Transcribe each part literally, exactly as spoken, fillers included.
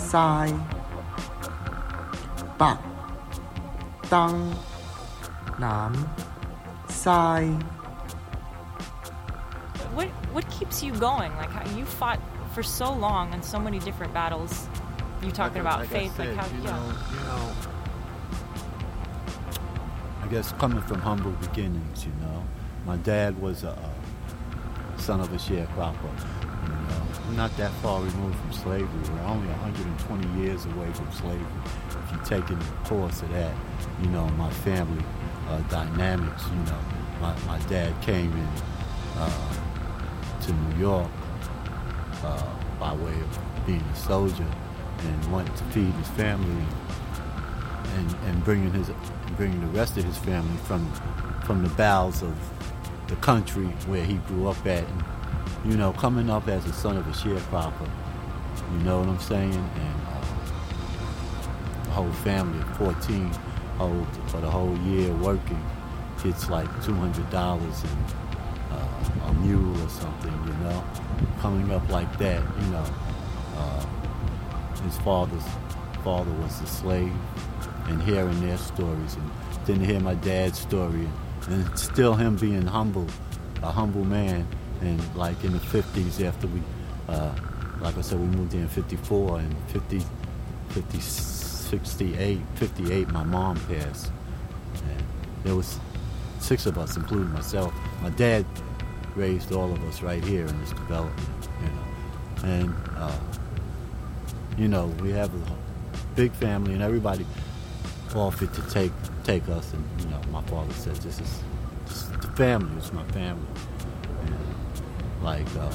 Sai, Ba, Dang, Nam, Sai. What what keeps you going? Like how you fought for so long in so many different battles. You talking like, about like faith, I said, like how you yeah. know, you know. I guess coming from humble beginnings, you know. My dad was a uh, son of a sharecropper. You know, we're not that far removed from slavery. We're only one hundred twenty years away from slavery. If you take in the course of that, you know, my family uh, dynamics. You know, my my dad came in uh, to New York uh, by way of being a soldier and wanted to feed his family and and bringing his bringing the rest of his family from from the bowels of the country where he grew up at. And, you know, coming up as a son of a sharecropper, you know what I'm saying? And uh, the whole family of fourteen old for the whole year working gets like two hundred dollars and uh, a mule or something, you know? Coming up like that, you know. Uh, his father's father was a slave, and hearing their stories, and then to hear my dad's story, and still him being humble, a humble man. And like in the fifties, after we, uh, like I said, we moved in fifty-four, and fifty, fifty, sixty-eight, fifty-eight, my mom passed. And there was six of us, including myself. My dad raised all of us right here in this development, you know. And, uh, you know, we have a big family, and everybody offered to take take us. And, you know, my father said, this is, this is the family, it's my family. Like, uh,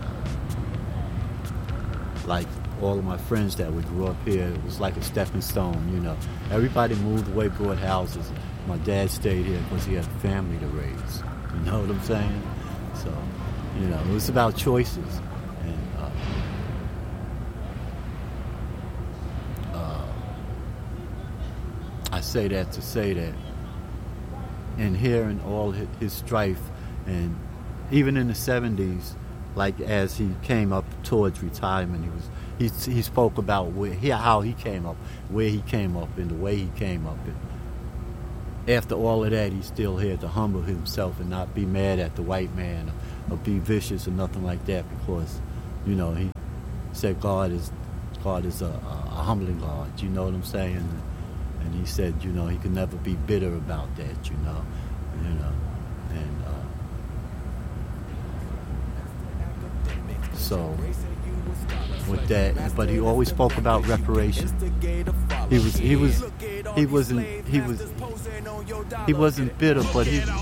like all of my friends that we grew up here, it was like a stepping stone, you know. Everybody moved away, bought houses. My dad stayed here because he had a family to raise. You know what I'm saying? So, you know, it was about choices. And uh, uh, I say that to say that in hearing all his, his strife, and even in the seventies, like as he came up towards retirement, he was he he spoke about where he, how he came up, where he came up, and the way he came up. And after all of that, he still had to humble himself and not be mad at the white man or, or be vicious or nothing like that, because, you know, he said God is God is a, a, a humbling God. You know what I'm saying? And, and he said, you know, he could never be bitter about that. You know, you know, and. Uh, So, with that, but he always spoke about reparation. He was, he was, he wasn't, he was, he wasn't bitter, but he,